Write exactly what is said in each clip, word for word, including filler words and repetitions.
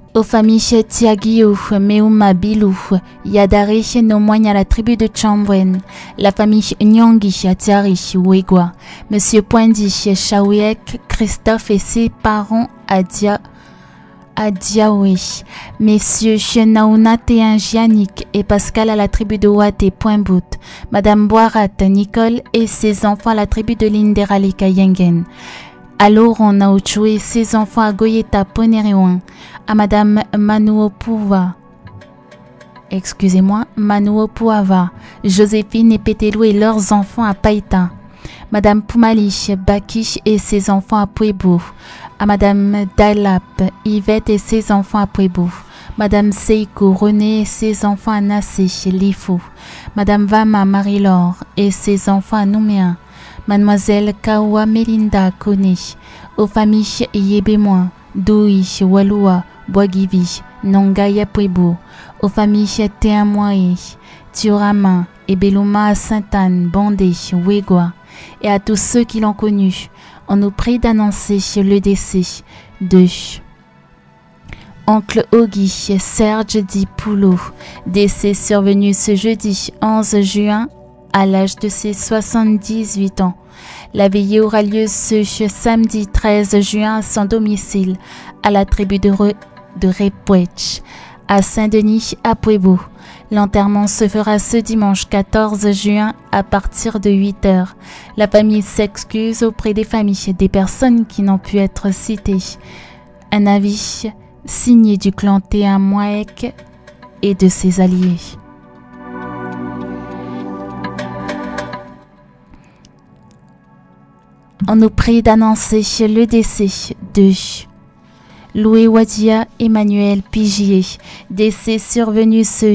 Aux familles Tiagio, Meuma Bilou, Yadare, Nomoigne à la tribu de Chambwen, la famille Nyongi, Tiari, Wegwa, Monsieur Poindi, Chaouiek, Christophe et ses parents à Dia, à Diaoué, Messieurs Naounate Giannick et Pascal à la tribu de Ouate Pointbout, Madame Boirat, Nicole et ses enfants à la tribu de Linderale Kayengen. À Laurent Naochou et ses enfants à Goyeta Ponéréouin, à Madame Manouopouva, excusez-moi, Manouopouava, Joséphine et Pételou et leurs enfants à Païta, Madame Poumalich, Bakish et ses enfants à Pouébou, à Madame Dalap, Yvette et ses enfants à Pouébou, Madame Seiko, René et ses enfants à Nassé, Lifou, Madame Vama, Marie-Laure et ses enfants à Nouméa, Mademoiselle Kawa Melinda Kone, aux familles Yébémoin, Doui, Walloua, Boagivi, Nongaya Puebo, aux familles Téamoaé, Tiorama et Beluma Sainte-Anne, Bandé, Wegwa, et à tous ceux qui l'ont connu, on nous prie d'annoncer le décès de Oncle Ogi Serge Di Poulo, décès survenu ce jeudi onze juin à l'âge de ses soixante-dix-huit ans. La veillée aura lieu ce samedi treize juin à son domicile, à la tribu de, Re, de Repouech, à Saint-Denis, à Puebo. L'enterrement se fera ce dimanche quatorze juin à partir de huit heures. La famille s'excuse auprès des familles des personnes qui n'ont pu être citées. Un avis signé du clan Téamoaek et de ses alliés. On nous prie d'annoncer le décès de Loué Wadia Emmanuel Pigier, décès survenu ce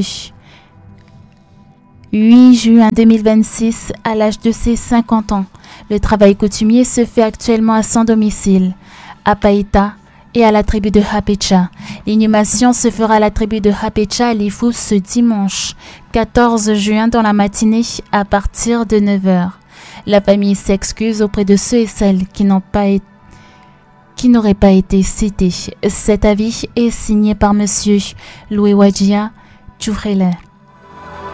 huit juin deux mille vingt-six à l'âge de ses cinquante ans. Le travail coutumier se fait actuellement à son domicile, à Païta et à la tribu de Hapecha. L'inhumation se fera à la tribu de Hapecha à Lifou ce dimanche quatorze juin dans la matinée à partir de neuf heures. La famille s'excuse auprès de ceux et celles qui n'ont pas été qui n'auraient pas été cités. Cet avis est signé par Monsieur Loué Wadia Tchoufrele.